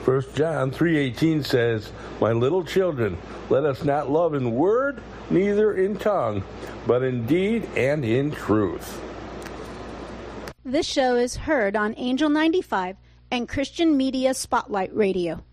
1 John 3:18 says, "My little children, let us not love in word, neither in tongue, but in deed and in truth." This show is heard on Angel 95 and Christian Media Spotlight Radio.